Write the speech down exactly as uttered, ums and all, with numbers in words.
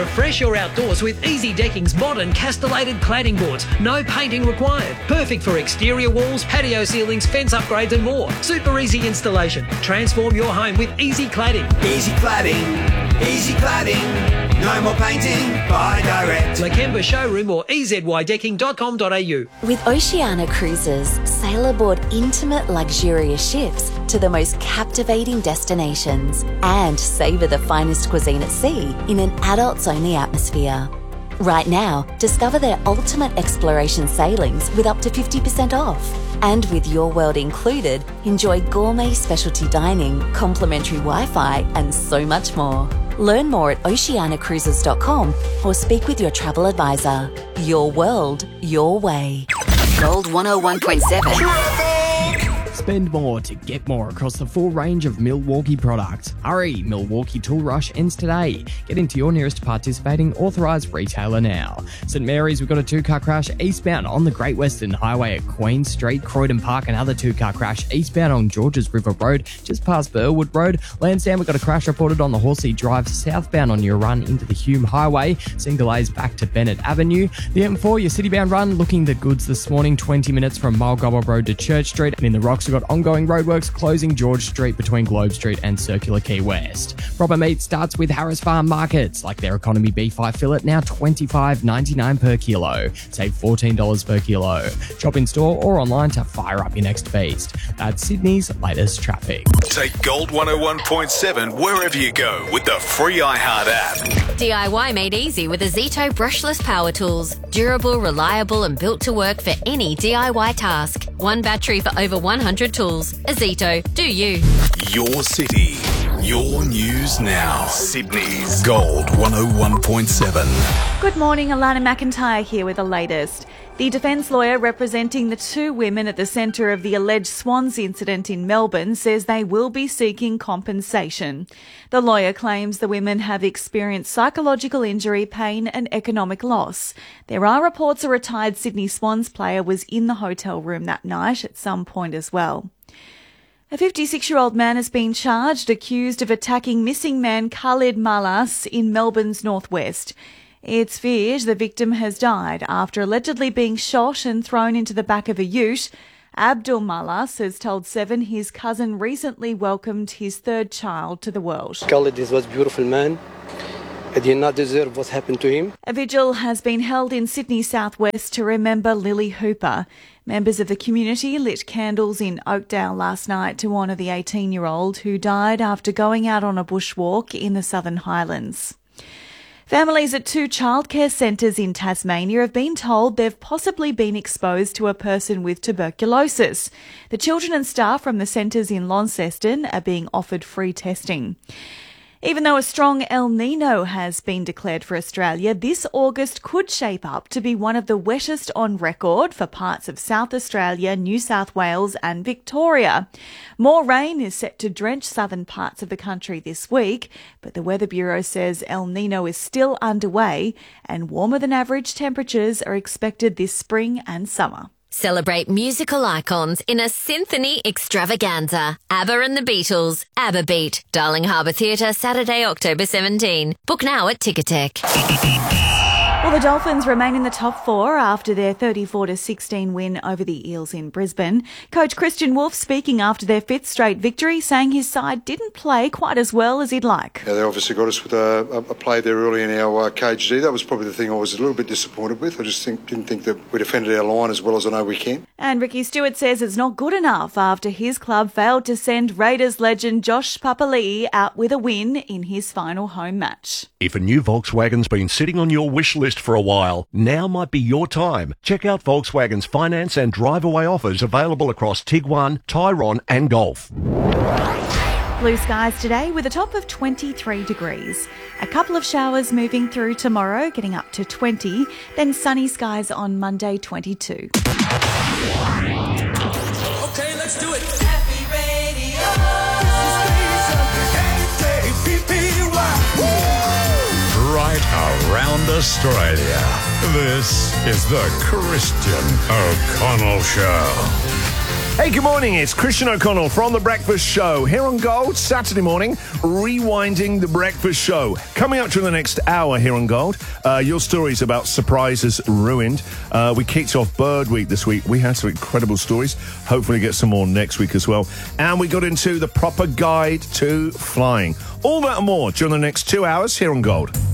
Refresh your outdoors with Easy Decking's modern castellated cladding boards. No painting required. Perfect for exterior walls, patio ceilings, fence upgrades and more. Super easy installation. Transform your home with Easy Cladding. Easy Cladding. Easy Cladding. No more painting. Buy direct. Lakemba Showroom or e z y decking dot com dot a u. With Oceania Cruises, sail aboard intimate, luxurious ships to the most captivating destinations and savour the finest cuisine at sea in an adults-only atmosphere. Right now, discover their ultimate exploration sailings with up to fifty percent off. And with Your World included, enjoy gourmet specialty dining, complimentary Wi-Fi and so much more. Learn more at oceania cruises dot com or speak with your travel advisor. Your world, your way. Gold one oh one point seven. Spend more to get more across the full range of Milwaukee products. Hurry, Milwaukee Tool Rush ends today. Get into your nearest participating authorised retailer now. St Mary's, we've got a two-car crash eastbound on the Great Western Highway at Queen Street. Croydon Park, another two-car crash eastbound on Georges River Road, just past Burwood Road. Lansdowne, we've got a crash reported on the Horsey Drive southbound on your run into the Hume Highway. Seeing delays back to Bennett Avenue. The M four, your citybound run, looking the goods this morning, twenty minutes from Mulgobber Road to Church Street. And in the Rocks, we've got ongoing roadworks closing George Street between Globe Street and Circular Quay West. Proper meat starts with Harris Farm Markets, like their economy beef five fillet, now twenty-five ninety-nine per kilo. Save fourteen dollars per kilo. Shop in store or online to fire up your next feast. That's Sydney's latest traffic. Take Gold one oh one point seven wherever you go with the free iHeart app. D I Y made easy with Azito brushless power tools. Durable, reliable and built to work for any D I Y task. One battery for over one hundred tools. Azito, do you. Your city, your news now. Sydney's Gold one oh one point seven. Good morning, Alana McIntyre here with the latest. The defence lawyer representing the two women at the centre of the alleged Swans incident in Melbourne says they will be seeking compensation. The lawyer claims the women have experienced psychological injury, pain and economic loss. There are reports a retired Sydney Swans player was in the hotel room that night at some point as well. A fifty-six-year-old man has been charged, accused of attacking missing man Khalid Malas in Melbourne's northwest. It's feared the victim has died after allegedly being shot and thrown into the back of a ute. Abdul Malas has told Seven his cousin recently welcomed his third child to the world. Khalid was a beautiful man. He did not deserve what happened to him. A vigil has been held in Sydney southwest to remember Lily Hooper. Members of the community lit candles in Oakdale last night to honour the eighteen-year-old who died after going out on a bushwalk in the Southern Highlands. Families at two childcare centres in Tasmania have been told they've possibly been exposed to a person with tuberculosis. The children and staff from the centres in Launceston are being offered free testing. Even though a strong El Nino has been declared for Australia, this August could shape up to be one of the wettest on record for parts of South Australia, New South Wales and Victoria. More rain is set to drench southern parts of the country this week, but the Weather Bureau says El Nino is still underway and warmer than average temperatures are expected this spring and summer. Celebrate musical icons in a symphony extravaganza. ABBA and the Beatles. ABBA Beat. Darling Harbour Theatre, Saturday, October seventeenth. Book now at Ticketek. Well, the Dolphins remain in the top four after their thirty-four to sixteen win over the Eels in Brisbane. Coach Christian Wolff speaking after their fifth straight victory, saying his side didn't play quite as well as he'd like. Yeah, they obviously got us with a, a play there early in our uh, K G. That was probably the thing I was a little bit disappointed with. I just think, didn't think that we defended our line as well as I know we can. And Ricky Stewart says it's not good enough after his club failed to send Raiders legend Josh Papali'i out with a win in his final home match. If a new Volkswagen's been sitting on your wish list for a while, now might be your time. Check out Volkswagen's finance and drive-away offers available across Tiguan, Tyrone and Golf. Blue skies today with a top of twenty-three degrees. A couple of showers moving through tomorrow, getting up to twenty. Then sunny skies on Monday, twenty-two. Okay, let's do it. Happy Radio. Right around Australia. This is the Christian O'Connell Show. Hey, good morning. It's Christian O'Connell from The Breakfast Show here on Gold, Saturday morning, rewinding The Breakfast Show. Coming up during the next hour here on Gold, uh, your stories about surprises ruined. Uh, we kicked off Bird Week this week. We had some incredible stories. Hopefully get some more next week as well. And we got into the proper guide to flying. All that and more during the next two hours here on Gold.